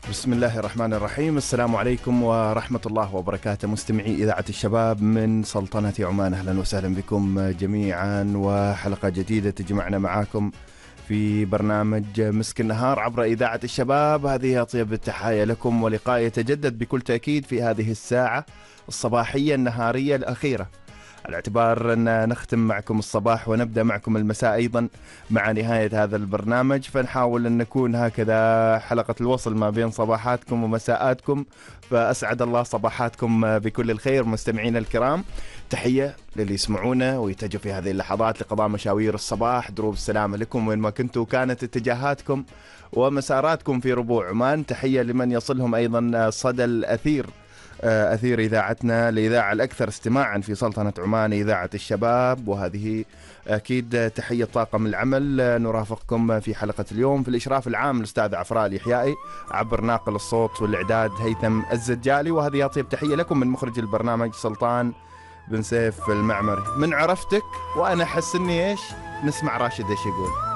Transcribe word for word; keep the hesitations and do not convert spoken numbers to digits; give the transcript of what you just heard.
بسم الله الرحمن الرحيم. السلام عليكم ورحمة الله وبركاته، مستمعي إذاعة الشباب من سلطنة عمان، أهلا وسهلا بكم جميعا، وحلقة جديدة تجمعنا معاكم في برنامج مسك النهار عبر إذاعة الشباب. هذه أطيب التحايا لكم، ولقاء يتجدد بكل تأكيد في هذه الساعة الصباحية النهارية الأخيرة، على اعتبار أن نختم معكم الصباح ونبدأ معكم المساء أيضا مع نهاية هذا البرنامج، فنحاول أن نكون هكذا حلقة الوصل ما بين صباحاتكم ومساءاتكم. فأسعد الله صباحاتكم بكل الخير مستمعينا الكرام. تحية للي يسمعونا ويتجوا في هذه اللحظات لقضاء مشاوير الصباح، دروب السلامة لكم وين ما كنتوا كانت اتجاهاتكم ومساراتكم في ربوع عمان. تحية لمن يصلهم أيضا صدى الأثير، أثير إذاعتنا الإذاعة الأكثر استماعا في سلطنة عمان، إذاعة الشباب. وهذه أكيد تحية طاقم العمل. نرافقكم في حلقة اليوم في الإشراف العام الأستاذ عفراء اليحيائي، عبر ناقل الصوت والإعداد هيثم الزجالي. وهذه أطيب تحية لكم من مخرج البرنامج سلطان بن سيف المعمري. من عرفتك وأنا أحس إني إيش نسمع راشد إيش يقول.